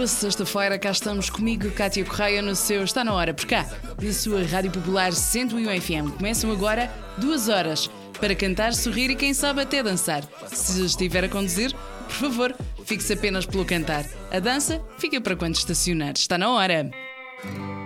boa sexta-feira, cá estamos comigo, Cátia Correia, no seu Está na Hora, por cá, na sua Rádio Popular 101 FM. Começam agora 2 horas para cantar, sorrir e quem sabe até dançar. Se estiver a conduzir, por favor, fixe apenas pelo cantar. A dança fica para quando estacionar. Está na hora!